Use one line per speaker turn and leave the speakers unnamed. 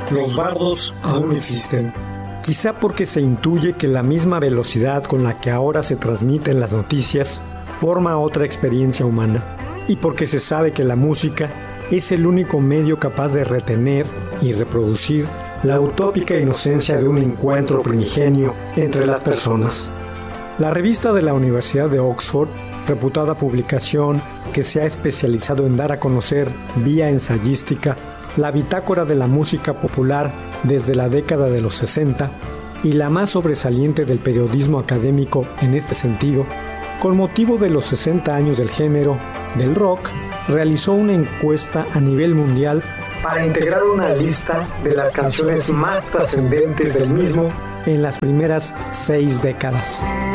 Los bardos aún existen. Quizá porque se intuye que la misma velocidad con la que ahora se transmiten las noticias forma otra experiencia humana, y porque se sabe que la música es el único medio capaz de retener y reproducir la utópica inocencia de un encuentro primigenio entre las personas. La revista de la Universidad de Oxford, reputada publicación que se ha especializado en dar a conocer vía ensayística la bitácora de la música popular desde la década de los 60 y la más sobresaliente del periodismo académico en este sentido, con motivo de los 60 años del género del rock, realizó una encuesta a nivel mundial para integrar una lista de las canciones más trascendentes del mismo en las primeras 6 décadas.